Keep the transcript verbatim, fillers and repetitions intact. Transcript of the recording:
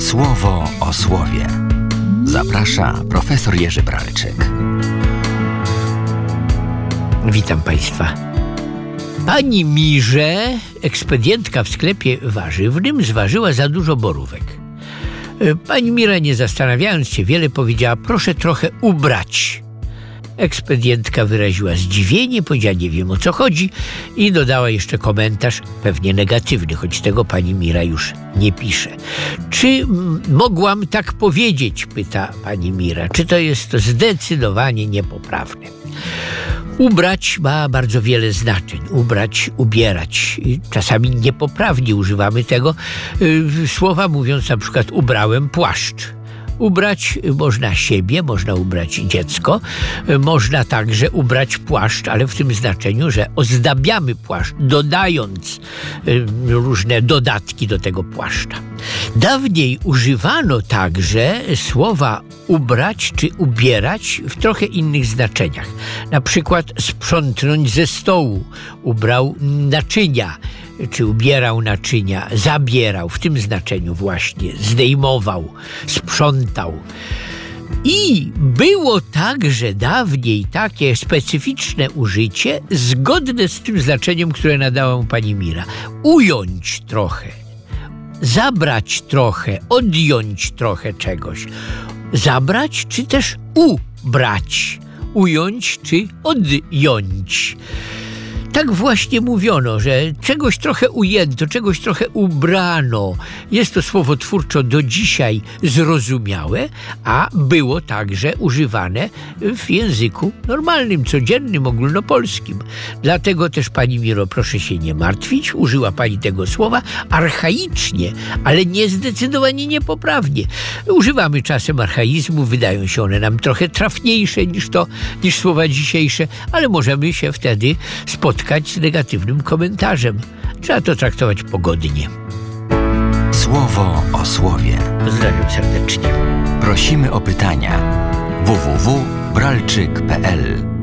Słowo o słowie. Zaprasza profesor Jerzy Bralczyk. Witam Państwa. Pani Mirze, ekspedientka w sklepie warzywnym, zważyła za dużo borówek. Pani Mira, nie zastanawiając się wiele, powiedziała: proszę trochę ubrać. Ekspedientka wyraziła zdziwienie, powiedziała: nie wiem, o co chodzi, i dodała jeszcze komentarz, pewnie negatywny, choć tego pani Mira już nie pisze. Czy m- mogłam tak powiedzieć? Pyta pani Mira. Czy to jest zdecydowanie niepoprawne? Ubrać ma bardzo wiele znaczeń. Ubrać, ubierać. Czasami niepoprawnie używamy tego yy, słowa, mówiąc na przykład: ubrałem płaszcz. Ubrać można siebie, można ubrać dziecko, można także ubrać płaszcz, ale w tym znaczeniu, że ozdabiamy płaszcz, dodając różne dodatki do tego płaszcza. Dawniej używano także słowa ubrać czy ubierać w trochę innych znaczeniach. Na przykład sprzątnąć ze stołu, ubrał naczynia, czy ubierał naczynia, zabierał, w tym znaczeniu właśnie, zdejmował, sprzątał. I było także dawniej takie specyficzne użycie, zgodne z tym znaczeniem, które nadała mu pani Mira. Ująć trochę, zabrać trochę, odjąć trochę czegoś. Zabrać czy też ubrać, ująć czy odjąć. Tak właśnie mówiono, że czegoś trochę ujęto, czegoś trochę ubrano. Jest to słowotwórczo do dzisiaj zrozumiałe, a było także używane w języku normalnym, codziennym, ogólnopolskim. Dlatego też, pani Miro, proszę się nie martwić, użyła pani tego słowa archaicznie, ale nie zdecydowanie niepoprawnie. Używamy czasem archaizmu, wydają się one nam trochę trafniejsze niż to, niż słowa dzisiejsze, ale możemy się wtedy spotkać z negatywnym komentarzem. Trzeba to traktować pogodnie. Słowo o słowie. Pozdrawiam serdecznie. Prosimy o pytania. w w w kropka bralczyk kropka p l